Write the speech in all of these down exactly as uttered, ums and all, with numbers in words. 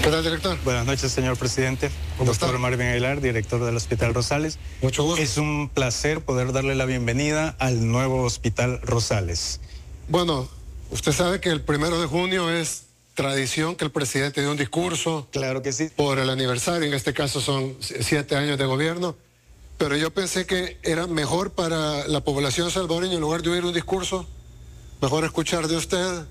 ¿Qué tal, director? Buenas noches, señor presidente. Doctor Marvin Aguilar, director del Hospital Rosales. Mucho gusto. Es un placer poder darle la bienvenida al nuevo Hospital Rosales. Bueno, usted sabe que el primero de junio es tradición que el presidente dé un discurso. Claro que sí. Por el aniversario, en este caso son siete años de gobierno. Pero yo pensé que era mejor para la población salvadoreña, en lugar de oír un discurso, mejor escuchar de usted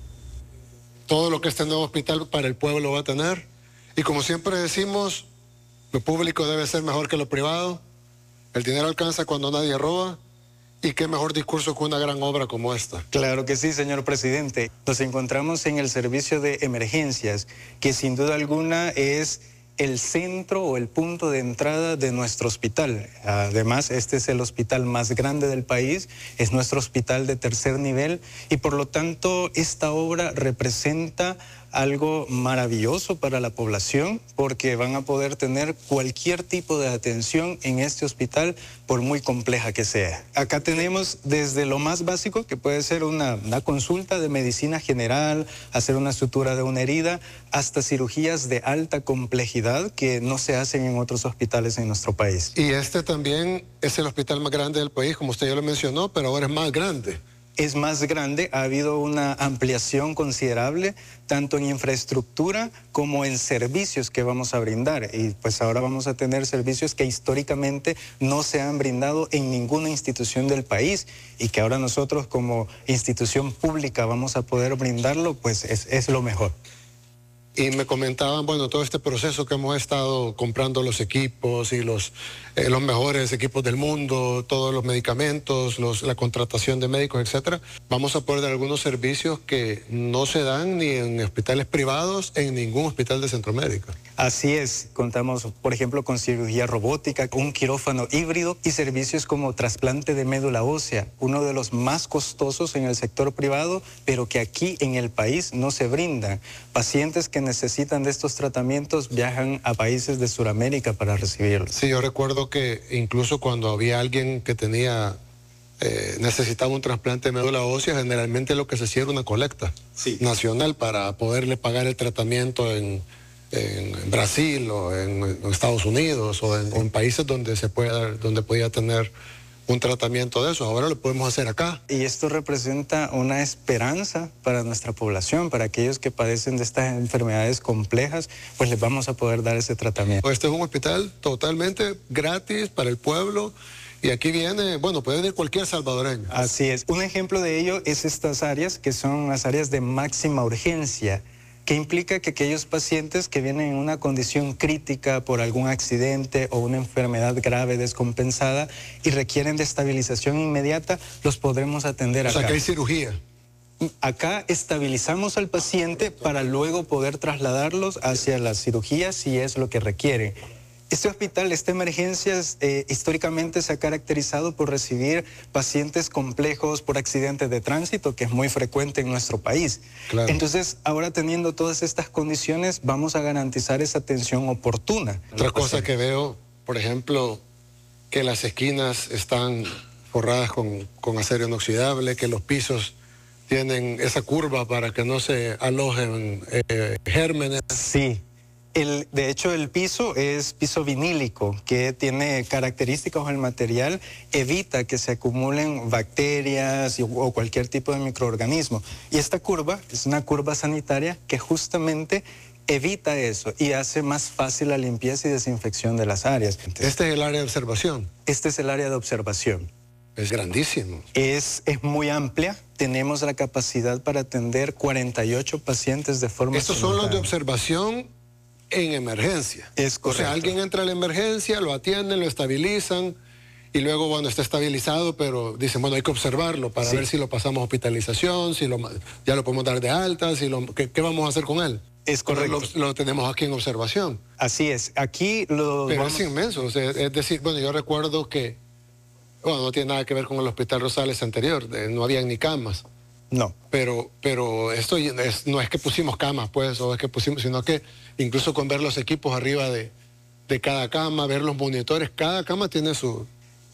todo lo que este nuevo hospital para el pueblo va a tener. Y como siempre decimos, lo público debe ser mejor que lo privado. El dinero alcanza cuando nadie roba. Y qué mejor discurso que una gran obra como esta. Claro que sí, señor presidente. Nos encontramos en el servicio de emergencias, que sin duda alguna es el centro o el punto de entrada de nuestro hospital. Además, este es el hospital más grande del país, es nuestro hospital de tercer nivel y por lo tanto esta obra representa algo maravilloso para la población porque van a poder tener cualquier tipo de atención en este hospital por muy compleja que sea. Acá tenemos desde lo más básico, que puede ser una, una consulta de medicina general, hacer una sutura de una herida, hasta cirugías de alta complejidad que no se hacen en otros hospitales en nuestro país. Y este también es el hospital más grande del país, como usted ya lo mencionó, pero ahora es más grande. Es más grande, ha habido una ampliación considerable, tanto en infraestructura como en servicios que vamos a brindar. Y pues ahora vamos a tener servicios que históricamente no se han brindado en ninguna institución del país y que ahora nosotros como institución pública vamos a poder brindarlo, pues es, es lo mejor. Y me comentaban, bueno, todo este proceso que hemos estado comprando los equipos y los, eh, los mejores equipos del mundo, todos los medicamentos, los, la contratación de médicos, etcétera. Vamos a poder dar algunos servicios que no se dan ni en hospitales privados, en ningún hospital de Centroamérica. Así es, contamos, por ejemplo, con cirugía robótica, un quirófano híbrido y servicios como trasplante de médula ósea, uno de los más costosos en el sector privado, pero que aquí en el país no se brindan. Pacientes que necesitan de estos tratamientos viajan a países de Sudamérica para recibirlos. Sí, yo recuerdo que incluso cuando había alguien que tenía, eh, necesitaba un trasplante de médula ósea, generalmente lo que se hacía era una colecta sí. nacional para poderle pagar el tratamiento en, en Brasil o en, en Estados Unidos o en, o en países donde se pueda, donde podía tener un tratamiento de eso. Ahora lo podemos hacer acá. Y esto representa una esperanza para nuestra población, para aquellos que padecen de estas enfermedades complejas, pues les vamos a poder dar ese tratamiento. Este es un hospital totalmente gratis para el pueblo y aquí viene, bueno, puede venir cualquier salvadoreño. Así es. Un ejemplo de ello es estas áreas que son las áreas de máxima urgencia, que implica que aquellos pacientes que vienen en una condición crítica por algún accidente o una enfermedad grave descompensada y requieren de estabilización inmediata, los podremos atender acá. O sea, que hay cirugía. Acá estabilizamos al paciente para luego poder trasladarlos hacia la cirugía si es lo que requiere. Este hospital, esta emergencias, eh, históricamente se ha caracterizado por recibir pacientes complejos por accidentes de tránsito, que es muy frecuente en nuestro país. Claro. Entonces, ahora teniendo todas estas condiciones, vamos a garantizar esa atención oportuna. Otra cosa que veo, por ejemplo, que las esquinas están forradas con, con acero inoxidable, que los pisos tienen esa curva para que no se alojen eh, gérmenes. Sí. El, de hecho, el piso es piso vinílico, que tiene características del material, evita que se acumulen bacterias y, o cualquier tipo de microorganismo. Y esta curva es una curva sanitaria que justamente evita eso y hace más fácil la limpieza y desinfección de las áreas. Entonces, este es el área de observación. Este es el área de observación. Es grandísimo. Es, es muy amplia. Tenemos la capacidad para atender cuarenta y ocho pacientes de forma Estos son los de observación en emergencia. Es correcto. O sea, alguien entra a la emergencia, lo atienden, lo estabilizan y luego, bueno, está estabilizado, pero dicen, bueno, hay que observarlo para sí. ver si lo pasamos a hospitalización, si lo, ya lo podemos dar de alta, si lo, ¿qué, qué vamos a hacer con él? Es correcto. Lo, lo tenemos aquí en observación. Así es. Aquí lo Pero vamos... es inmenso. O sea, es decir, bueno, yo recuerdo que, bueno, no tiene nada que ver con el Hospital Rosales anterior, de, no había ni camas. No. Pero, pero esto es, no es que pusimos camas, pues, o es que pusimos, sino que incluso con ver los equipos arriba de, de cada cama, ver los monitores, cada cama tiene su,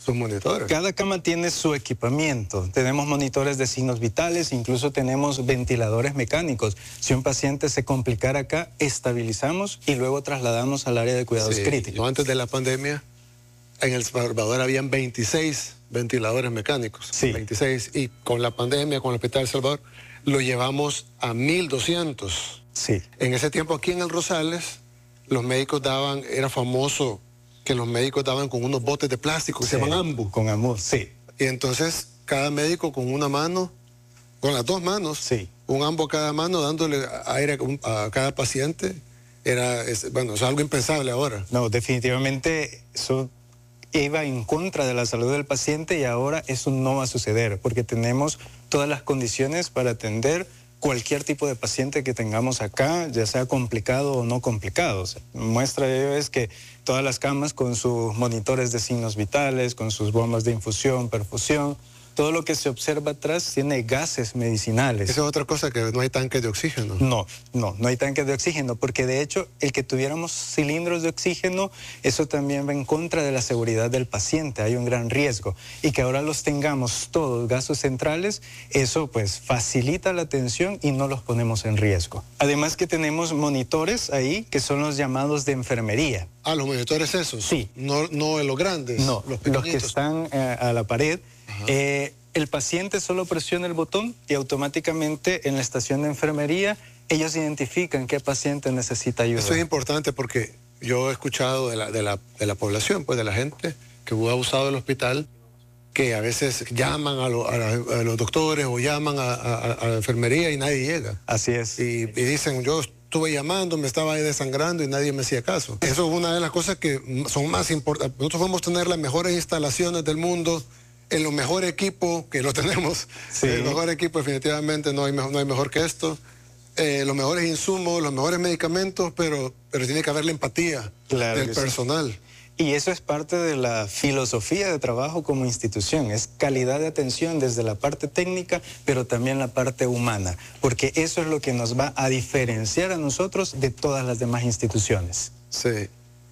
sus monitores. Cada cama tiene su equipamiento. Tenemos monitores de signos vitales, incluso tenemos ventiladores mecánicos. Si un paciente se complicara acá, estabilizamos y luego trasladamos al área de cuidados Sí, críticos. yo antes de la pandemia, en El Salvador habían veintiséis ventiladores mecánicos. Sí. veintiséis. Y con la pandemia, con el Hospital El Salvador, lo llevamos a mil doscientos. Sí. En ese tiempo aquí en el Rosales, los médicos daban, era famoso que los médicos daban con unos botes de plástico que Sí. se llaman ambu. Con ambu, sí. Y entonces cada médico con una mano, con las dos manos, Sí. un ambu a cada mano dándole aire a cada paciente, era, es, bueno, es algo impensable ahora. No, definitivamente eso iba en contra de la salud del paciente y ahora eso no va a suceder porque tenemos todas las condiciones para atender cualquier tipo de paciente que tengamos acá, ya sea complicado o no complicado. O sea, muestra de ello es que todas las camas con sus monitores de signos vitales, con sus bombas de infusión, perfusión, todo lo que se observa atrás tiene gases medicinales. Esa es otra cosa, que no hay tanques de oxígeno. No, no, no hay tanques de oxígeno, porque de hecho el que tuviéramos cilindros de oxígeno, eso también va en contra de la seguridad del paciente, hay un gran riesgo. Y que ahora los tengamos todos gases centrales, eso pues facilita la atención y no los ponemos en riesgo. Además que tenemos monitores ahí que son los llamados de enfermería. Ah, los monitores esos. Sí. No, no en los grandes. No, los, los que están eh, a la pared. Eh, el paciente solo presiona el botón y automáticamente en la estación de enfermería ellos identifican qué paciente necesita ayuda. Eso es importante porque yo he escuchado de la, de la, de la población, pues de la gente que ha usado el hospital, que a veces llaman a, lo, a, la, a los doctores o llaman a, a, a la enfermería y nadie llega. Así es. Y, y dicen, yo estuve llamando, me estaba ahí desangrando y nadie me hacía caso. Eso es una de las cosas que son más importantes. Nosotros vamos a tener las mejores instalaciones del mundo, en los mejores equipos, que lo tenemos. Sí. El mejor equipo definitivamente no hay, mejor, no hay mejor que esto. Eh, los mejores insumos, los mejores medicamentos, pero, pero tiene que haber la empatía Claro del que sí. personal. Y eso es parte de la filosofía de trabajo como institución, es calidad de atención desde la parte técnica, pero también la parte humana, porque eso es lo que nos va a diferenciar a nosotros de todas las demás instituciones. Sí.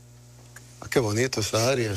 Ah, qué bonito esa área.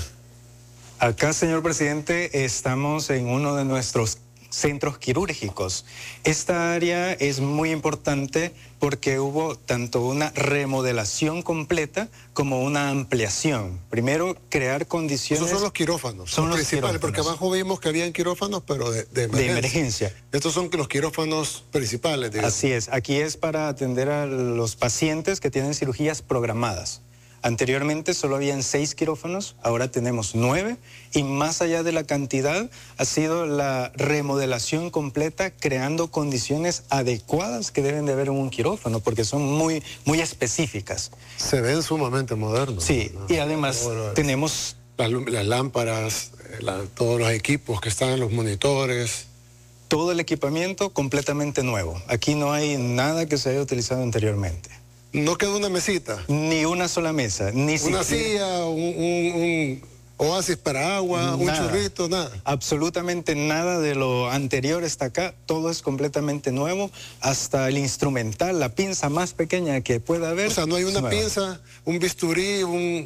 Acá, señor presidente, estamos en uno de nuestros centros quirúrgicos. Esta área es muy importante porque hubo tanto una remodelación completa como una ampliación. Primero, crear condiciones... Esos son los quirófanos, son los los principales, quirófanos. porque abajo vimos que habían quirófanos, pero de, de emergencia. De emergencia. Estos son los quirófanos principales, digamos. Así es, aquí es para atender a los pacientes que tienen cirugías programadas. Anteriormente solo habían seis quirófanos, ahora tenemos nueve y más allá de la cantidad ha sido la remodelación completa creando condiciones adecuadas que deben de haber en un quirófano porque son muy, muy específicas. Se ven sumamente modernos. Sí, ¿no? y además Ahora, tenemos... Las, las lámparas, la, todos los equipos que están, los monitores. Todo el equipamiento completamente nuevo. Aquí no hay nada que se haya utilizado anteriormente. No queda una mesita. Ni una sola mesa, ni Una siquiera... silla, un, un, un oasis para agua, un Nada. churrito, nada. Absolutamente nada de lo anterior está acá, todo es completamente nuevo, hasta el instrumental, la pinza más pequeña que pueda haber. O sea, no hay una es nueva. pinza, un bisturí, un,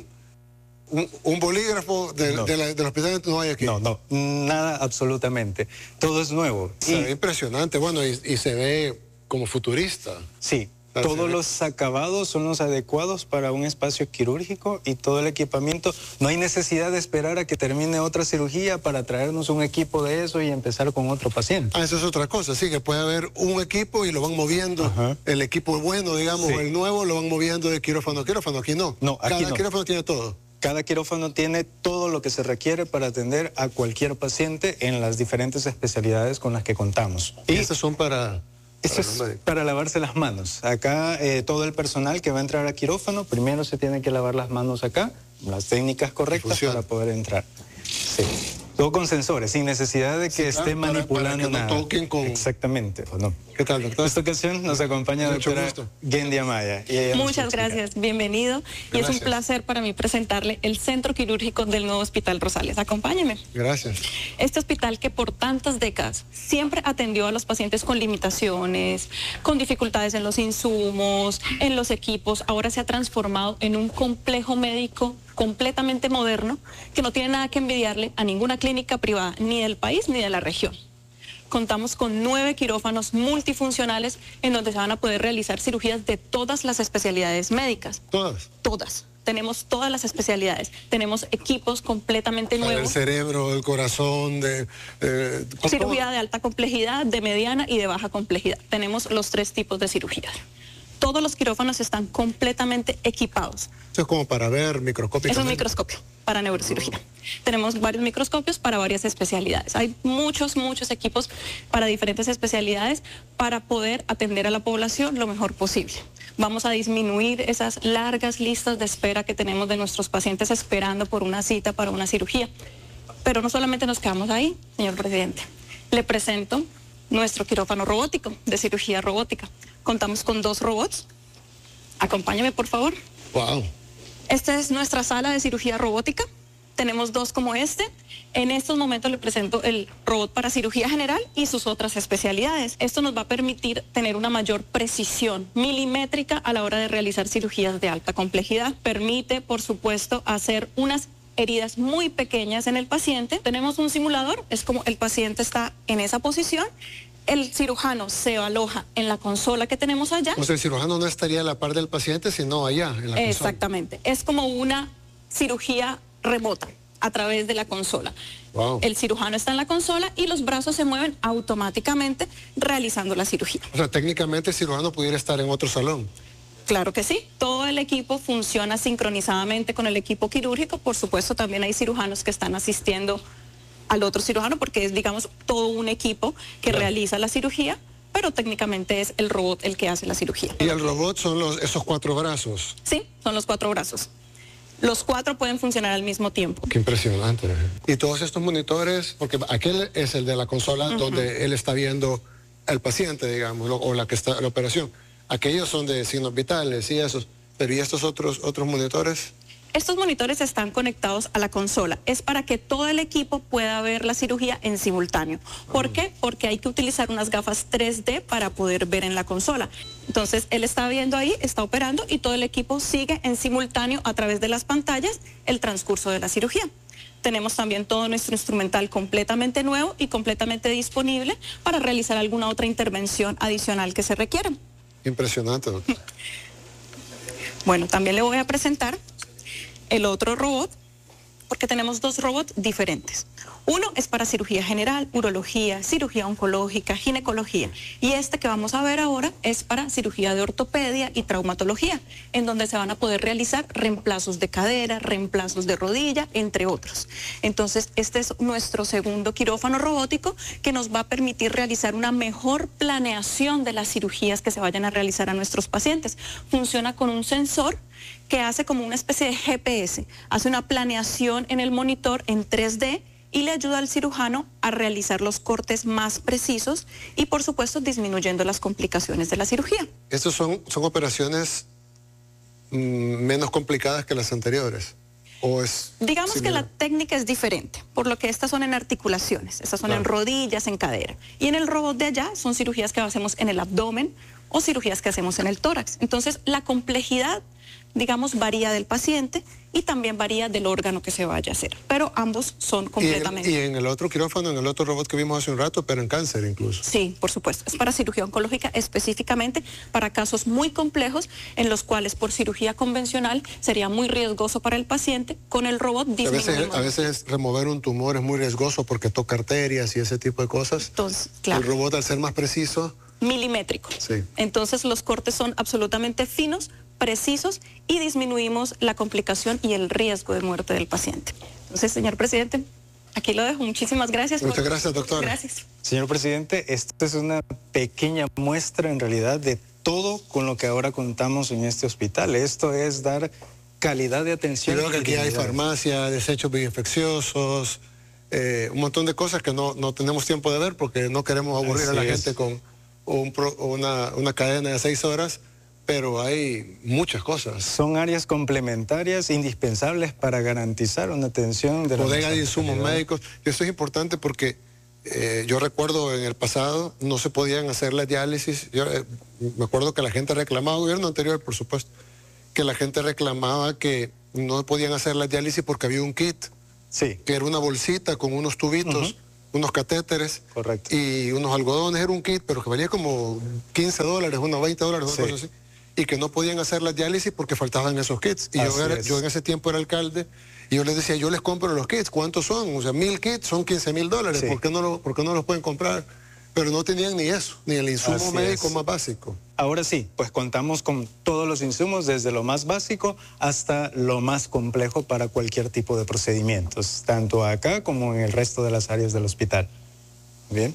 un, un bolígrafo de, No. de la, del hospital, no hay aquí. No, no, nada absolutamente, todo es nuevo. Se Y- ve impresionante, bueno, y, y se ve como futurista. Sí, Claro, se todos ve. los acabados son los adecuados para un espacio quirúrgico y todo el equipamiento. No hay necesidad de esperar a que termine otra cirugía para traernos un equipo de eso y empezar con otro paciente. Ah, eso es otra cosa, sí, que puede haber un equipo y lo van moviendo. Ajá. El equipo bueno, digamos, Sí. el nuevo, lo van moviendo de quirófano a quirófano. Aquí no. No, aquí Cada no. quirófano tiene todo. Cada quirófano tiene todo lo que se requiere para atender a cualquier paciente en las diferentes especialidades con las que contamos. Y Y estos son para... esto para es los médicos. para lavarse las manos. Acá eh, todo el personal que va a entrar a quirófano, primero se tiene que lavar las manos acá, las técnicas correctas Funciona. para poder entrar. Sí. Todo con sensores, sin necesidad de que Sí, esté claro, para- manipulando para que no nada. toquen con- Exactamente. pues no. ¿Qué tal, En doctor? esta ocasión nos acompaña la Mucho doctora gusto. Gendy Amaya. y ella nos Muchas va a explicar. gracias, bienvenido. Y es Gracias. un placer para mí presentarle el Centro Quirúrgico del Nuevo Hospital Rosales. Acompáñeme. Gracias. Este hospital que por tantas décadas siempre atendió a los pacientes con limitaciones, con dificultades en los insumos, en los equipos, ahora se ha transformado en un complejo médico completamente moderno, que no tiene nada que envidiarle a ninguna clínica privada, ni del país ni de la región. Contamos con nueve quirófanos multifuncionales en donde se van a poder realizar cirugías de todas las especialidades médicas. ¿Todas? Todas. Tenemos todas las especialidades. Tenemos equipos completamente nuevos. El cerebro, el corazón, de... Eh, cirugía de alta complejidad, de mediana y de baja complejidad. Tenemos los tres tipos de cirugías. Todos los quirófanos están completamente equipados. Eso es como para ver microscópicamente. Es un microscopio para neurocirugía. Tenemos varios microscopios para varias especialidades. Hay muchos, muchos equipos para diferentes especialidades para poder atender a la población lo mejor posible. Vamos a disminuir esas largas listas de espera que tenemos de nuestros pacientes esperando por una cita para una cirugía. Pero no solamente nos quedamos ahí, señor presidente. Le presento nuestro quirófano robótico de cirugía robótica. Contamos con dos robots. Acompáñame, por favor. Wow. Esta es nuestra sala de cirugía robótica. Tenemos dos como este. En estos momentos le presento el robot para cirugía general y sus otras especialidades. Esto nos va a permitir tener una mayor precisión milimétrica a la hora de realizar cirugías de alta complejidad. Permite, por supuesto, hacer unas heridas muy pequeñas en el paciente. Tenemos un simulador, es como el paciente está en esa posición. El cirujano se aloja en la consola que tenemos allá. O sea, el cirujano no estaría a la par del paciente, sino allá, en la consola. Exactamente. Es como una cirugía remota a través de la consola. Wow. El cirujano está en la consola y los brazos se mueven automáticamente realizando la cirugía. O sea, técnicamente el cirujano pudiera estar en otro salón. Claro que sí. Todo el equipo funciona sincronizadamente con el equipo quirúrgico. Por supuesto, también hay cirujanos que están asistiendo al otro cirujano porque es, digamos, todo un equipo que claro. realiza la cirugía, pero técnicamente es el robot el que hace la cirugía. ¿Y el robot son los, esos cuatro brazos? Sí, son los cuatro brazos. Los cuatro pueden funcionar al mismo tiempo. Qué impresionante. Y todos estos monitores, porque aquel es el de la consola uh-huh. donde él está viendo al paciente, digamos, o la que está en la operación. Aquellos son de signos vitales y esos, pero ¿y estos otros, otros monitores? Estos monitores están conectados a la consola. Es para que todo el equipo pueda ver la cirugía en simultáneo. ¿Por qué? Porque hay que utilizar unas gafas tres D para poder ver en la consola. Entonces, él está viendo ahí, está operando y todo el equipo sigue en simultáneo a través de las pantallas el transcurso de la cirugía. Tenemos también todo nuestro instrumental completamente nuevo y completamente disponible para realizar alguna otra intervención adicional que se requiera. Impresionante, doctor. Bueno, también le voy a presentar el otro robot, porque tenemos dos robots diferentes. Uno es para cirugía general, urología, cirugía oncológica, ginecología. Y este que vamos a ver ahora es para cirugía de ortopedia y traumatología, en donde se van a poder realizar reemplazos de cadera, reemplazos de rodilla, entre otros. Entonces, este es nuestro segundo quirófano robótico que nos va a permitir realizar una mejor planeación de las cirugías que se vayan a realizar a nuestros pacientes. Funciona con un sensor que hace como una especie de G P S, hace una planeación en el monitor en tres D y le ayuda al cirujano a realizar los cortes más precisos y, por supuesto, disminuyendo las complicaciones de la cirugía. ¿Estos son, son operaciones mmm, menos complicadas que las anteriores? ¿O es Digamos similar? Que la técnica es diferente, por lo que estas son en articulaciones, estas son claro. en rodillas, en cadera. Y en el robot de allá son cirugías que hacemos en el abdomen o cirugías que hacemos en el tórax. Entonces, la complejidad, digamos, varía del paciente y también varía del órgano que se vaya a hacer. Pero ambos son completamente... ¿Y en, y en el otro quirófano, en el otro robot que vimos hace un rato, pero en cáncer incluso? Sí, por supuesto. Es para cirugía oncológica, específicamente para casos muy complejos en los cuales por cirugía convencional sería muy riesgoso para el paciente. Con el robot disminuimos. A veces, a veces remover un tumor es muy riesgoso porque toca arterias y ese tipo de cosas. Entonces, claro. El robot, al ser más preciso... milimétrico. Sí. Entonces los cortes son absolutamente finos, precisos y disminuimos la complicación y el riesgo de muerte del paciente. Entonces, señor presidente, aquí lo dejo. Muchísimas gracias. Muchas por... gracias, doctor. Gracias. Señor presidente, esta es una pequeña muestra en realidad de todo con lo que ahora contamos en este hospital. Esto es dar calidad de atención. Creo que aquí hay farmacia, desechos bioinfecciosos, eh, un montón de cosas que no, no tenemos tiempo de ver porque no queremos aburrir Así a la es. gente con un pro, una, una cadena de seis horas, pero hay muchas cosas. Son áreas complementarias indispensables para garantizar una atención de la bodega de insumos médicos. Esto es importante porque eh, yo recuerdo en el pasado no se podían hacer la diálisis. Yo eh, me acuerdo que la gente reclamaba, gobierno anterior por supuesto, que la gente reclamaba que no podían hacer la diálisis porque había un kit, sí, que era una bolsita con unos tubitos, uh-huh, unos catéteres, correcto, y unos algodones. Era un kit, pero que valía como quince dólares, unos veinte dólares, sí, una cosa así, y que no podían hacer la diálisis porque faltaban esos kits. Y yo, era, yo en ese tiempo era alcalde, y yo les decía, yo les compro los kits, ¿cuántos son? O sea, mil kits son quince mil dólares, sí, ¿por qué no lo, por qué no los pueden comprar? Pero no tenían ni eso, ni el insumo Así médico es. más básico. Ahora sí, pues contamos con todos los insumos, desde lo más básico hasta lo más complejo para cualquier tipo de procedimientos, tanto acá como en el resto de las áreas del hospital. Bien.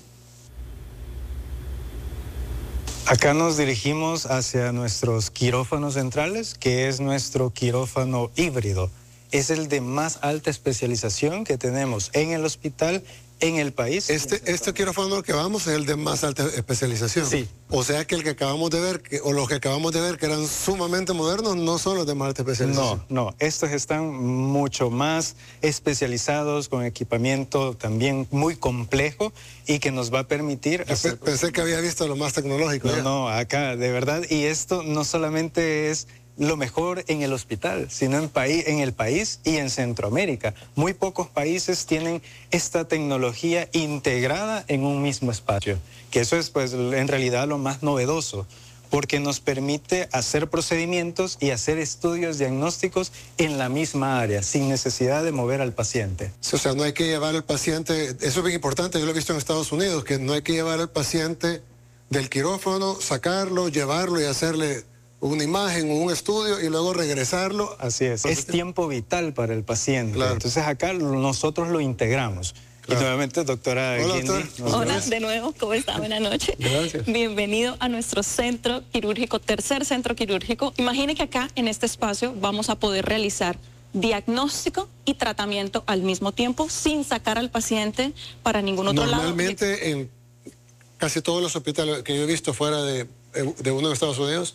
Acá nos dirigimos hacia nuestros quirófanos centrales, que es nuestro quirófano híbrido. Es el de más alta especialización que tenemos en el hospital, en el país. Este, este quirófano que vamos es el de más alta especialización. Sí. O sea que el que acabamos de ver, que, o los que acabamos de ver que eran sumamente modernos, no son los de más alta especialización. No, no, estos están mucho más especializados, con equipamiento también muy complejo y que nos va a permitir... Yo hacer... Pensé que había visto lo más tecnológico. No, ya. no, acá, de verdad, y esto no solamente es lo mejor en el hospital, sino en, país, en el país y en Centroamérica. Muy pocos países tienen esta tecnología integrada en un mismo espacio, que eso es pues en realidad lo más novedoso, porque nos permite hacer procedimientos y hacer estudios diagnósticos en la misma área, sin necesidad de mover al paciente. O sea, no hay que llevar al paciente, eso es bien importante, yo lo he visto en Estados Unidos, que no hay que llevar al paciente del quirófano, sacarlo, llevarlo y hacerle una imagen o un estudio y luego regresarlo. Así es, es tiempo vital para el paciente. Claro. Entonces acá nosotros lo integramos. Claro. Y nuevamente, doctora Hola, Guindy. doctor. Hola, de nuevo, ¿cómo está? Buenas noches. Gracias. Bienvenido a nuestro centro quirúrgico, tercer centro quirúrgico. Imagine que acá, en este espacio, vamos a poder realizar diagnóstico y tratamiento al mismo tiempo, sin sacar al paciente para ningún otro lado. Normalmente, en casi todos los hospitales que yo he visto fuera de, de uno de Estados Unidos,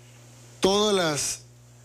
todos las,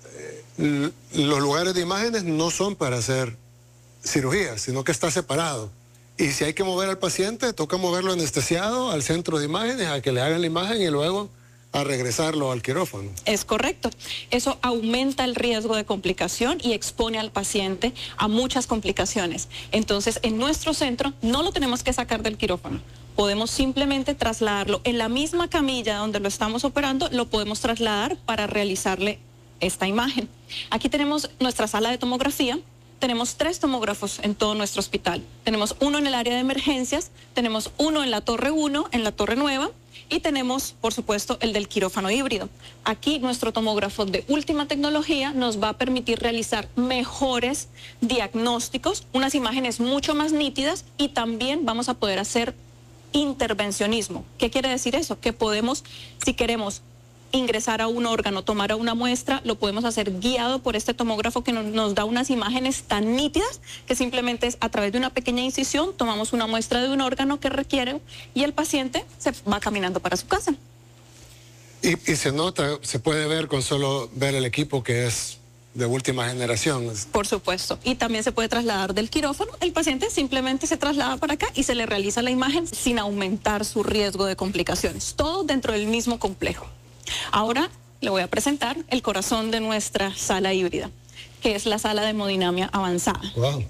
eh, los lugares de imágenes no son para hacer cirugías, sino que está separado. Y si hay que mover al paciente, toca moverlo anestesiado al centro de imágenes, a que le hagan la imagen y luego a regresarlo al quirófano. Es correcto. Eso aumenta el riesgo de complicación y expone al paciente a muchas complicaciones. Entonces, en nuestro centro no lo tenemos que sacar del quirófano. Podemos simplemente trasladarlo en la misma camilla donde lo estamos operando, lo podemos trasladar para realizarle esta imagen. Aquí tenemos nuestra sala de tomografía. Tenemos tres tomógrafos en todo nuestro hospital. Tenemos uno en el área de emergencias, tenemos uno en la torre uno, en la torre nueva, y tenemos, por supuesto, el del quirófano híbrido. Aquí nuestro tomógrafo de última tecnología nos va a permitir realizar mejores diagnósticos, unas imágenes mucho más nítidas, y también vamos a poder hacer intervencionismo. ¿Qué quiere decir eso? Que podemos, si queremos ingresar a un órgano, tomar a una muestra, lo podemos hacer guiado por este tomógrafo que nos, nos da unas imágenes tan nítidas que simplemente es a través de una pequeña incisión, tomamos una muestra de un órgano que requiere y el paciente se va caminando para su casa. Y, y se nota, se puede ver con solo ver el equipo que es de última generación. Por supuesto. Y también se puede trasladar del quirófano. El paciente simplemente se traslada para acá y se le realiza la imagen sin aumentar su riesgo de complicaciones. Todo dentro del mismo complejo. Ahora le voy a presentar el corazón de nuestra sala híbrida, que es la sala de hemodinamia avanzada. Wow.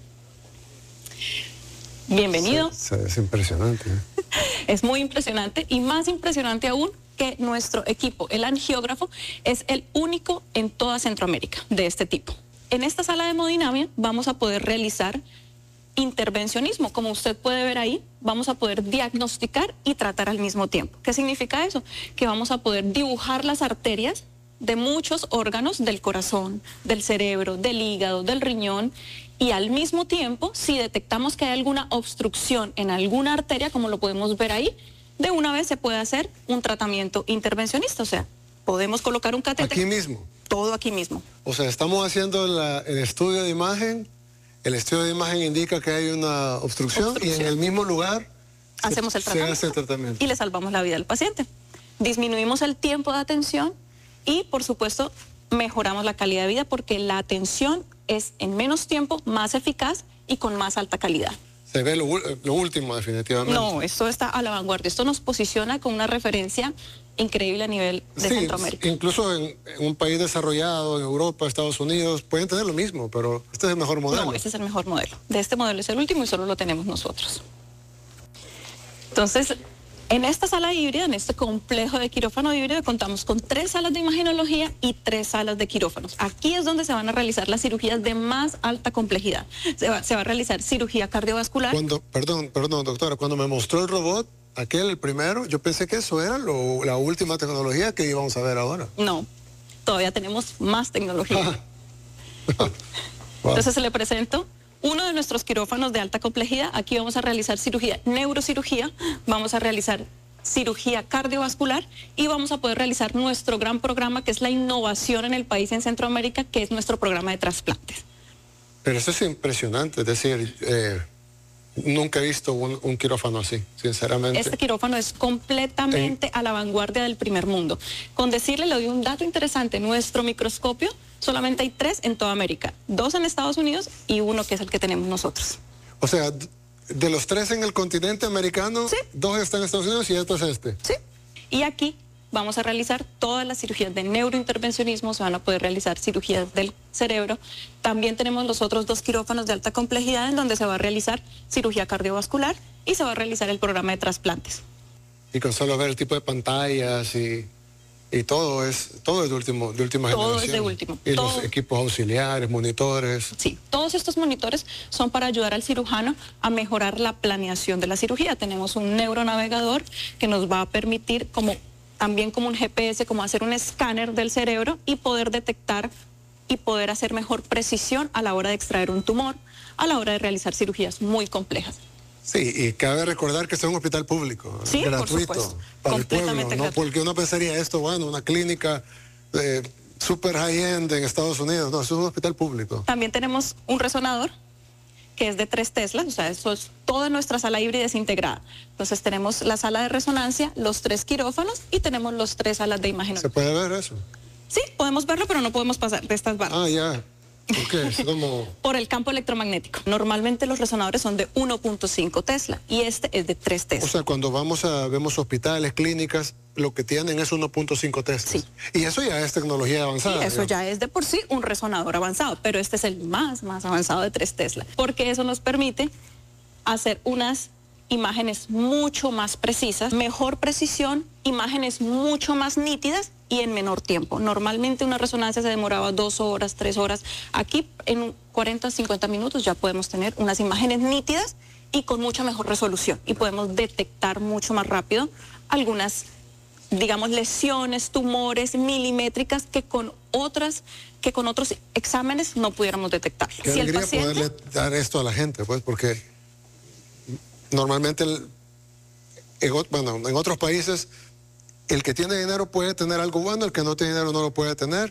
Bienvenido. Se, se, es impresionante. ¿eh? Es muy impresionante y más impresionante aún que nuestro equipo, el angiógrafo, es el único en toda Centroamérica de este tipo. En esta sala de hemodinamia vamos a poder realizar intervencionismo. Como usted puede ver ahí, vamos a poder diagnosticar y tratar al mismo tiempo. ¿Qué significa eso? Que vamos a poder dibujar las arterias de muchos órganos del corazón, del cerebro, del hígado, del riñón, y al mismo tiempo, si detectamos que hay alguna obstrucción en alguna arteria, como lo podemos ver ahí, de una vez se puede hacer un tratamiento intervencionista. O sea, podemos colocar un catéter. Aquí mismo. Todo aquí mismo. O sea, estamos haciendo la, el estudio de imagen. El estudio de imagen indica que hay una obstrucción, obstrucción. y en el mismo lugar hacemos se, el tratamiento, se hace el tratamiento y le salvamos la vida al paciente. Disminuimos el tiempo de atención y, por supuesto, mejoramos la calidad de vida porque la atención es en menos tiempo, más eficaz y con más alta calidad. Se ve lo, lo último definitivamente. No, esto está a la vanguardia. Esto nos posiciona con una referencia increíble a nivel de Sí, Centroamérica. incluso en, en un país desarrollado, en Europa, Estados Unidos, pueden tener lo mismo, pero este es el mejor modelo. No, este es el mejor modelo. De este modelo es el último y solo lo tenemos nosotros. Entonces, en esta sala híbrida, en este complejo de quirófano híbrido, contamos con tres salas de imagenología y tres salas de quirófanos. Aquí es donde se van a realizar las cirugías de más alta complejidad. Se va, se va a realizar cirugía cardiovascular. Cuando, perdón, perdón, doctora, cuando me mostró el robot, aquel, el primero, yo pensé que eso era lo, la última tecnología que íbamos a ver ahora. No, todavía tenemos más tecnología. Wow. Entonces se le presento uno de nuestros quirófanos de alta complejidad. Aquí vamos a realizar cirugía, neurocirugía, vamos a realizar cirugía cardiovascular y vamos a poder realizar nuestro gran programa, que es la innovación en el país, en Centroamérica, que es nuestro programa de trasplantes. Pero eso es impresionante, es decir, eh, nunca he visto un, un quirófano así, sinceramente. Este quirófano es completamente a la vanguardia del primer mundo. Con decirle, le doy un dato interesante, nuestro microscopio solamente hay tres en toda América, dos en Estados Unidos y uno que es el que tenemos nosotros. O sea, de los tres en el continente americano, sí, dos están en Estados Unidos y este es este. Sí, y aquí vamos a realizar todas las cirugías de neurointervencionismo, se van a poder realizar cirugías del cerebro. También tenemos los otros dos quirófanos de alta complejidad en donde se va a realizar cirugía cardiovascular y se va a realizar el programa de trasplantes. Y con solo ver el tipo de pantallas y, y todo es todo es de, último, de última todo generación. Es de último. Y todo. los equipos auxiliares, monitores. Sí, todos estos monitores son para ayudar al cirujano a mejorar la planeación de la cirugía. Tenemos un neuronavegador que nos va a permitir como también como un G P S, como hacer un escáner del cerebro y poder detectar y poder hacer mejor precisión a la hora de extraer un tumor, a la hora de realizar cirugías muy complejas. Sí, y cabe recordar que es un hospital público, sí, gratuito, por supuesto, para el pueblo, completamente ¿no? gratuito. Porque uno pensaría esto, bueno, una clínica eh, super high-end en Estados Unidos, no, eso es un hospital público. También tenemos un resonador que es de tres teslas, o sea, eso es toda nuestra sala híbrida es integrada. Entonces tenemos la sala de resonancia, los tres quirófanos y tenemos los tres salas de imagen. ¿Se puede ver eso? Sí, podemos verlo, pero no podemos pasar de estas barras. Ah, ya. ¿Por qué? Es como... Por el campo electromagnético. Normalmente los resonadores son de uno punto cinco Tesla y este es de tres Tesla. O sea, cuando vamos a, vemos hospitales, clínicas, lo que tienen es uno punto cinco Tesla. Sí. Y eso ya es tecnología avanzada. Sí, eso digamos. ya es de por sí un resonador avanzado, pero este es el más, más avanzado de tres Tesla, porque eso nos permite hacer unas imágenes mucho más precisas, mejor precisión, imágenes mucho más nítidas y en menor tiempo. Normalmente una resonancia se demoraba dos horas, tres horas. Aquí en cuarenta, cincuenta minutos ya podemos tener unas imágenes nítidas y con mucha mejor resolución y podemos detectar mucho más rápido algunas, digamos, lesiones, tumores milimétricas que con otras, que con otros exámenes no pudiéramos detectarlo. Qué Si el alegría paciente... poderle dar esto a la gente, pues, porque normalmente, el, en, bueno, en otros países, el que tiene dinero puede tener algo bueno, el que no tiene dinero no lo puede tener.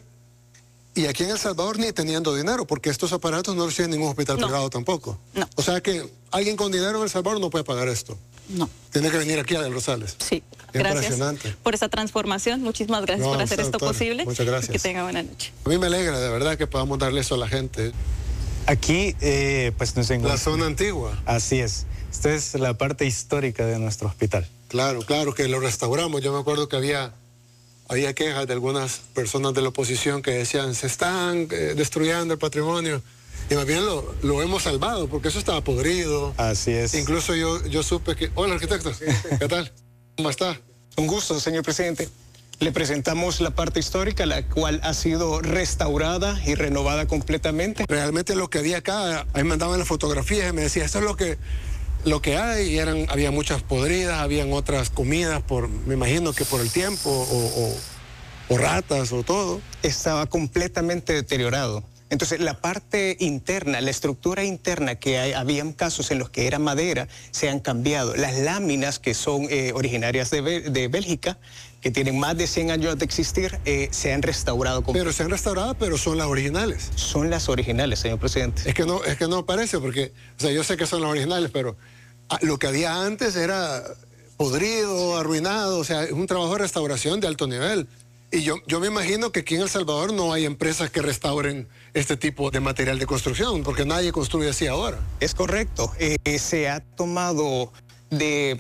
Y aquí en El Salvador ni teniendo dinero, porque estos aparatos no los tiene ningún hospital No. privado tampoco. No. O sea que alguien con dinero en El Salvador no puede pagar esto. No. Tiene que venir aquí a Del Rosales. Sí, Qué gracias impresionante. por esa transformación. Muchísimas gracias No, por hacer usted, esto doctora. posible. Muchas gracias. Y que tenga buena noche. A mí me alegra de verdad que podamos darle eso a la gente. Aquí, eh, pues nos La encontramos. zona antigua. Así es. Esta es la parte histórica de nuestro hospital. Claro, claro, que lo restauramos. Yo me acuerdo que había, había quejas de algunas personas de la oposición que decían, se están eh, destruyendo el patrimonio. Y más bien lo, lo hemos salvado, porque eso estaba podrido. Así es. Incluso yo, yo supe que... Hola, arquitecto. ¿Qué tal? ¿Cómo está? Un gusto, señor presidente. Le presentamos la parte histórica, la cual ha sido restaurada y renovada completamente. Realmente lo que había acá, ahí me mandaban las fotografías y me decía, esto es lo que, lo que hay. Y eran, había muchas podridas, habían otras comidas, por, me imagino que por el tiempo, o, o, o ratas, o todo. Estaba completamente deteriorado. Entonces, la parte interna, la estructura interna, que hay, habían casos en los que era madera, se han cambiado. Las láminas, que son eh, originarias de, de Bélgica, que tienen más de cien años de existir, eh, se han restaurado. Pero se han restaurado, pero son las originales. Son las originales, señor presidente. Es que no, es que no parece, porque, o sea, yo sé que son las originales, pero ah, lo que había antes era podrido, arruinado, o sea, es un trabajo de restauración de alto nivel. Y yo, yo me imagino que aquí en El Salvador no hay empresas que restauren este tipo de material de construcción, porque nadie construye así ahora. Es correcto. Eh, se ha tomado de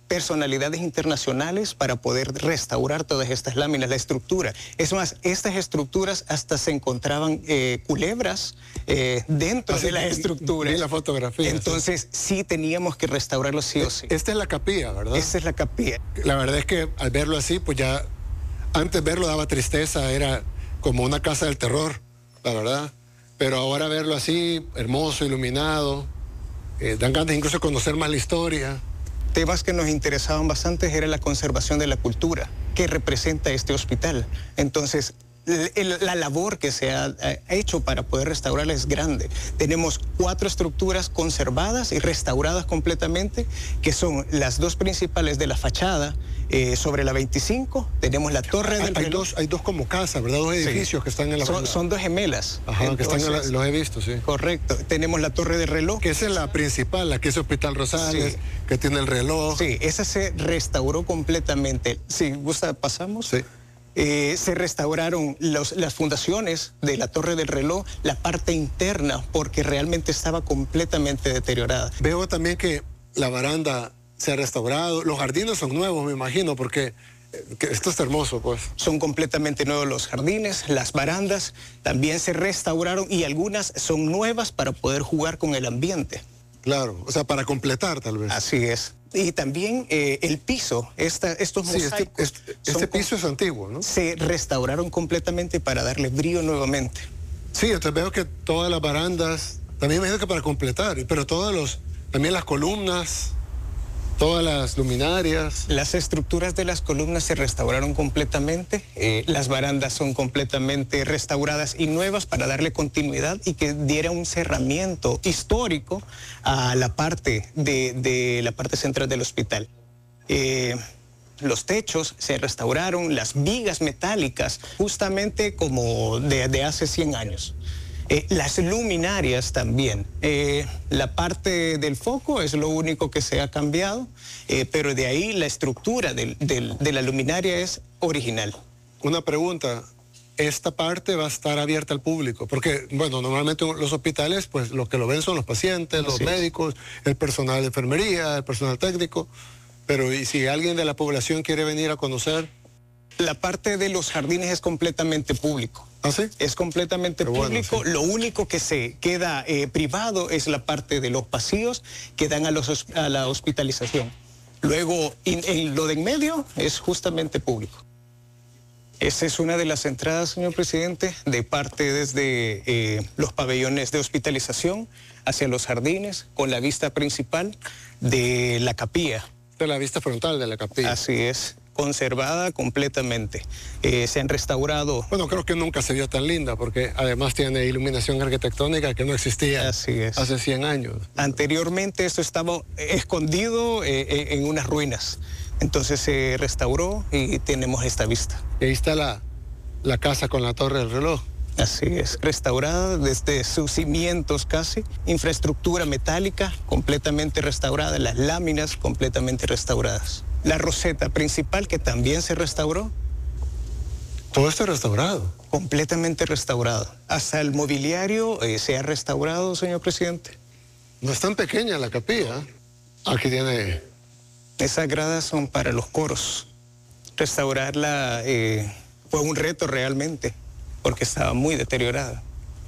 personalidades internacionales para poder restaurar todas estas láminas, la estructura. Es más, estas estructuras hasta se encontraban eh, culebras eh, dentro Así de las estructuras. Vi la fotografía. Entonces sí. sí teníamos que restaurarlo sí o sí. Esta es la capilla, ¿verdad? Esta es la capilla. La verdad es que al verlo así, pues ya, antes verlo daba tristeza, era como una casa del terror, la verdad. Pero ahora verlo así, hermoso, iluminado, eh, dan ganas incluso de conocer más la historia. Temas que nos interesaban bastante era la conservación de la cultura que representa este hospital. Entonces, la labor que se ha hecho para poder restaurarla es grande. Tenemos cuatro estructuras conservadas y restauradas completamente, que son las dos principales de la fachada, eh, sobre la veinticinco, tenemos la torre hay, del hay reloj. dos Hay dos como casas, ¿verdad? Dos edificios sí. que están en la... Son, son dos gemelas. Ajá, Entonces, que están en la, los he visto, sí. Correcto. Tenemos la torre del reloj. Que esa es la principal, la que es Hospital Rosales, sí. que tiene el reloj. Sí, esa se restauró completamente. Si gusta, pasamos. Sí. Eh, se restauraron los, las fundaciones de la Torre del Reloj, la parte interna, porque realmente estaba completamente deteriorada. Veo también que la baranda se ha restaurado, los jardines son nuevos, me imagino, porque que esto es hermoso, pues. Son completamente nuevos los jardines, las barandas también se restauraron y algunas son nuevas para poder jugar con el ambiente. Claro, o sea, para completar tal vez. Así es. Y también eh, el piso, esta, estos sí, mosaicos. Este, este, este piso es antiguo, ¿no? Se restauraron completamente para darle brillo nuevamente. Sí, entonces veo que todas las barandas, también me imagino que para completar, pero todos los, también las columnas, todas las luminarias. Las estructuras de las columnas se restauraron completamente, eh, las barandas son completamente restauradas y nuevas para darle continuidad y que diera un cerramiento histórico a la parte de, de la parte central del hospital. Eh, los techos se restauraron, las vigas metálicas, justamente como de, de hace cien años. Eh, las luminarias también. Eh, la parte del foco es lo único que se ha cambiado, eh, pero de ahí la estructura del, del, de la luminaria es original. Una pregunta, ¿esta parte va a estar abierta al público? Porque, bueno, normalmente los hospitales, pues los que lo ven son los pacientes, los Así médicos, el personal de enfermería, el personal técnico, pero ¿y si alguien de la población quiere venir a conocer? La parte de los jardines es completamente público. ¿Ah, sí? Es completamente Pero público. Bueno, sí. Lo único que se queda eh, privado es la parte de los pasillos que dan a, los, a la hospitalización. Luego, in, en lo de en medio es justamente público. Esa es una de las entradas, señor presidente, de parte desde eh, los pabellones de hospitalización hacia los jardines, con la vista principal de la capilla. De la vista frontal de la capilla. Así es. Conservada completamente. Eh, se han restaurado. Bueno, creo que nunca se vio tan linda porque además tiene iluminación arquitectónica que no existía Así es. hace cien años. Anteriormente esto estaba escondido eh, en unas ruinas. Entonces se restauró y tenemos esta vista. Y ahí está la, la casa con la torre del reloj. Así es, restaurada desde sus cimientos casi, infraestructura metálica completamente restaurada, las láminas completamente restauradas. La roseta principal que también se restauró. Todo está restaurado. Completamente restaurado. Hasta el mobiliario eh, se ha restaurado, señor presidente. No es tan pequeña la capilla. Aquí tiene... Esas gradas son para los coros. Restaurarla eh, fue un reto realmente, porque estaba muy deteriorada.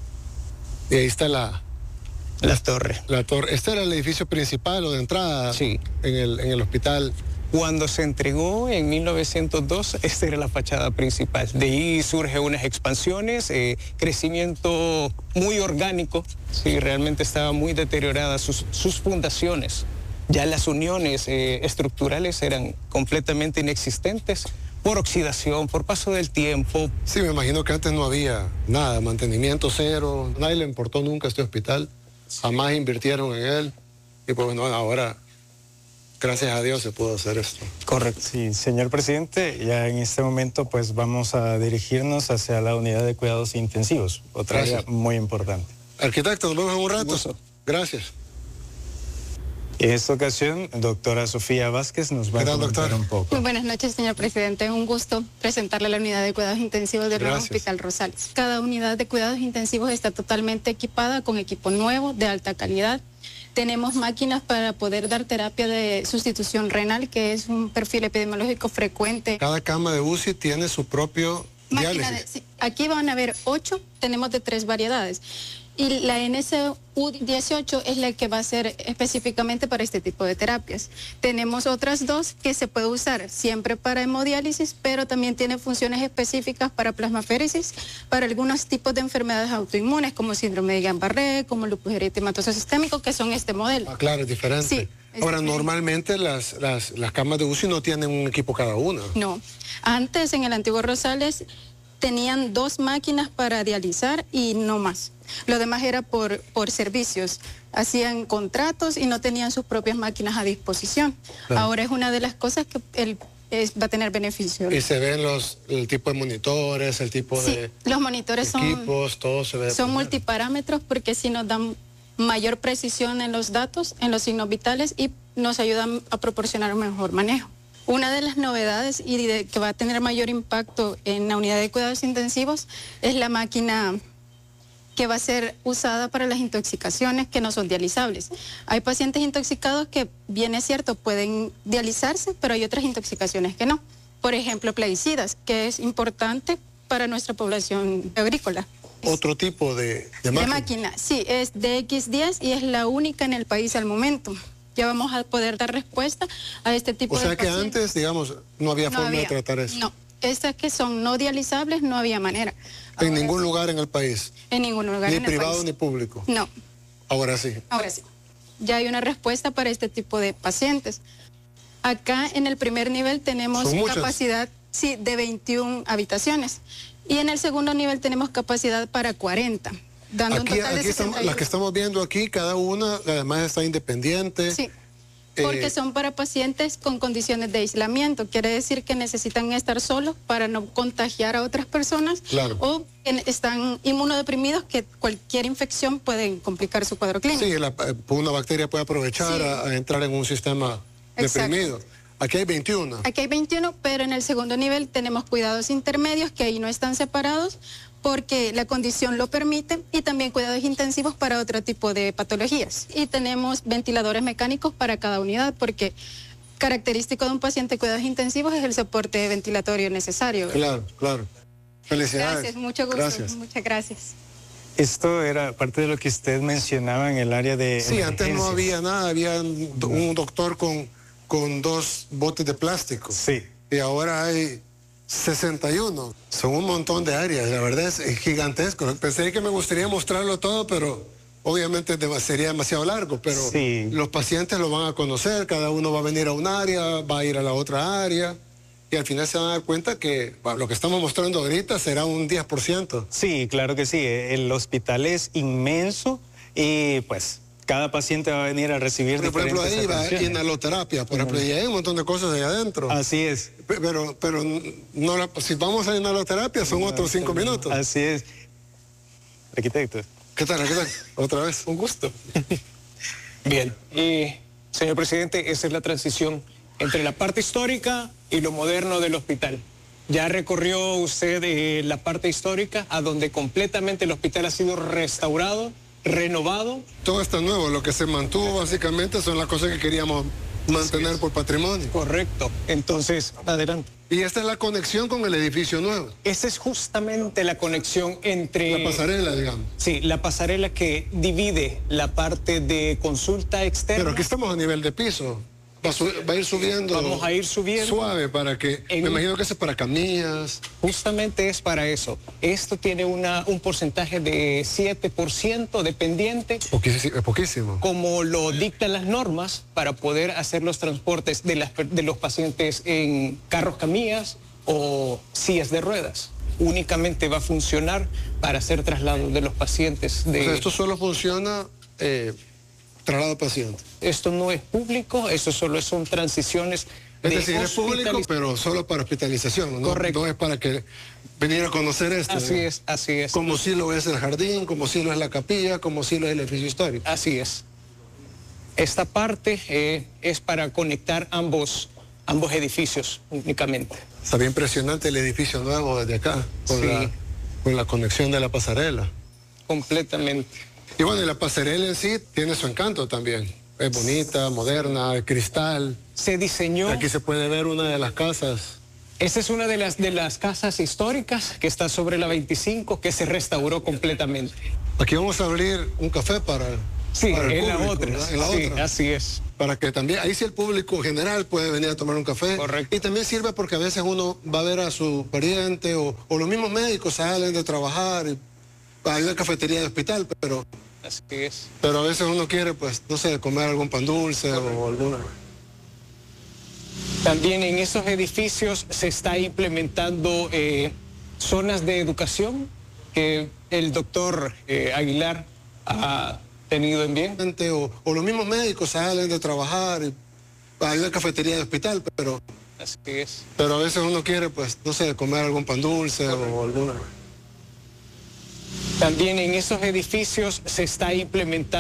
Y ahí está la... La torre. La torre. ¿Este era el edificio principal o de entrada? Sí. En el, en el hospital. Cuando se entregó en mil novecientos dos, esta era la fachada principal. De ahí surgen unas expansiones, eh, crecimiento muy orgánico. Sí, realmente estaba muy deteriorada sus, sus fundaciones. Ya las uniones eh, estructurales eran completamente inexistentes por oxidación, por paso del tiempo. Sí, me imagino que antes no había nada, mantenimiento cero. Nadie le importó nunca este hospital. Jamás invirtieron en él. Y pues bueno, ahora... Gracias a Dios se pudo hacer esto. Correcto. Sí, señor presidente, ya en este momento pues vamos a dirigirnos hacia la unidad de cuidados intensivos, otra Gracias. área muy importante. Arquitecto, nos vemos en un rato. Un gusto. Gracias. En esta ocasión, doctora Sofía Vázquez nos va ¿Qué a tal, comentar doctora? un poco. Muy buenas noches, señor presidente. Es un gusto presentarle la unidad de cuidados intensivos del nuevo Gracias. Hospital Rosales. Cada unidad de cuidados intensivos está totalmente equipada con equipo nuevo, de alta calidad. Tenemos máquinas para poder dar terapia de sustitución renal, que es un perfil epidemiológico frecuente. Cada cama de U C I tiene su propio Máquina de, sí, aquí van a haber ocho, tenemos de tres variedades. Y la N S U dieciocho es la que va a ser específicamente para este tipo de terapias. Tenemos otras dos que se puede usar siempre para hemodiálisis, pero también tiene funciones específicas para plasmaféresis, para algunos tipos de enfermedades autoinmunes, como síndrome de Guillain-Barré, como lupus eritematoso sistémico, que son este modelo. Ah, claro, es diferente. Sí, es Ahora, diferente. normalmente las, las, las camas de U C I no tienen un equipo cada una. No. Antes, en el antiguo Rosales, tenían dos máquinas para dializar y no más. Lo demás era por, por servicios. Hacían contratos y no tenían sus propias máquinas a disposición. Claro. Ahora es una de las cosas que él es, va a tener beneficio. Y se ven los, el tipo de monitores, el tipo Sí, de los monitores son, equipos, todo se ve. de son primera. multiparámetros porque sí nos dan mayor precisión en los datos, en los signos vitales y nos ayudan a proporcionar un mejor manejo. Una de las novedades y de, que va a tener mayor impacto en la unidad de cuidados intensivos es la máquina que va a ser usada para las intoxicaciones que no son dializables. Hay pacientes intoxicados que, bien es cierto, pueden dializarse, pero hay otras intoxicaciones que no. Por ejemplo, plaguicidas, que es importante para nuestra población agrícola. Otro tipo de, de De máquina. máquina, sí, es D X diez y es la única en el país al momento. Ya vamos a poder dar respuesta a este tipo O de sea que pacientes. antes, digamos, no había No forma había, de tratar eso. No, estas que son no dializables no había manera. En Ahora ningún sí. lugar en el país. En ningún lugar Ni en el privado país. ni público. No, Ahora sí. ahora sí. Ya hay una respuesta para este tipo de pacientes. Acá en el primer nivel tenemos Son muchas. capacidad sí, de veintiuna habitaciones y en el segundo nivel tenemos capacidad para cuarenta, dando un Aquí, total de aquí estamos, sesenta y uno. las que estamos viendo aquí, cada una además está independiente. Sí, Eh, porque son para pacientes con condiciones de aislamiento. Quiere decir que necesitan estar solos para no contagiar a otras personas. Claro. O en- están inmunodeprimidos, que cualquier infección puede complicar su cuadro clínico. Sí, la, eh, una bacteria puede aprovechar Sí. a, a entrar en un sistema Exacto. deprimido. Aquí hay veintiuno. Aquí hay veintiuno, pero en el segundo nivel tenemos cuidados intermedios que ahí no están separados porque la condición lo permite y también cuidados intensivos para otro tipo de patologías. Y tenemos ventiladores mecánicos para cada unidad porque característico de un paciente de cuidados intensivos es el soporte ventilatorio necesario. Claro, claro. Felicidades. Gracias, mucho gusto. Gracias. Muchas gracias. Esto era parte de lo que usted mencionaba en el área de Sí, antes no emergencias. había nada, había un un doctor con, con dos botes de plástico. Sí. Y ahora hay sesenta y uno. Son un montón de áreas, la verdad es, es gigantesco. Pensé que me gustaría mostrarlo todo, pero obviamente dema- sería demasiado largo, pero Sí. los pacientes lo van a conocer, cada uno va a venir a un área, va a ir a la otra área, y al final se van a dar cuenta que bueno, lo que estamos mostrando ahorita será un diez por ciento. Sí, claro que sí. El hospital es inmenso y pues cada paciente va a venir a recibir Por ejemplo, diferentes ahí va atenciones. inhaloterapia, por ejemplo, y hay un montón de cosas ahí adentro. Así es. Pe- Pero, pero no la- si vamos a inhaloterapia son otros cinco minutos. Así es. Arquitecto. ¿Qué tal? ¿Qué tal? Otra vez. Un gusto. Bien, y señor presidente, esa es la transición entre la parte histórica y lo moderno del hospital. Ya recorrió usted eh, la parte histórica, a donde completamente el hospital ha sido restaurado, renovado. Todo está nuevo. Lo que se mantuvo básicamente son las cosas que queríamos mantener por patrimonio. Correcto. Entonces, adelante. Y esta es la conexión con el edificio nuevo. Esa es justamente la conexión entre... La pasarela, digamos. Sí, la pasarela que divide la parte de consulta externa. Pero aquí estamos a nivel de piso. Va a, su- va a ir subiendo. Vamos a ir subiendo. Suave para que. En- Me imagino que eso es para camillas. Justamente es para eso. Esto tiene una, un porcentaje de siete por ciento dependiente, Poquísimo. Es poquísimo. como lo dictan las normas, para poder hacer los transportes de, las per- de los pacientes en carros camillas o sillas de ruedas. Únicamente va a funcionar para hacer traslados de los pacientes. De... O sea, esto solo funciona eh, traslado paciente. Esto no es público, eso solo son transiciones. Es de decir, es público, hospitaliz- pero solo para hospitalización, ¿no? Correcto. No es para que venir a conocer esto. Así digamos. es, así es. Como si lo es el jardín, como si lo es la capilla, como si lo es el edificio histórico. Así es. Esta parte eh, es para conectar ambos, ambos edificios únicamente. Está bien impresionante el edificio nuevo desde acá, con, Sí. la, con la conexión de la pasarela. Completamente. Y bueno, y la pasarela en sí tiene su encanto también. Es bonita, moderna, de cristal. Se diseñó... Aquí se puede ver una de las casas. Esta es una de las, de las casas históricas que está sobre la veinticinco, que se restauró completamente. Aquí vamos a abrir un café para, sí, para el en público, la otra. ¿verdad? En la sí, otra. Así es. Para que también, ahí sí el público general puede venir a tomar un café. Correcto. Y también sirve porque a veces uno va a ver a su pariente o, o los mismos médicos salen de trabajar. Y hay una cafetería de hospital, pero... Así es. Pero a veces uno quiere, pues, no sé, comer algún pan dulce o alguna... También en esos edificios se está implementando eh, zonas de educación que el doctor eh, Aguilar ha tenido en bien. O, o los mismos médicos salen de trabajar. Y hay una cafetería de hospital, pero... Así es. Pero a veces uno quiere, pues, no sé, comer algún pan dulce o alguna... También en esos edificios se está implementando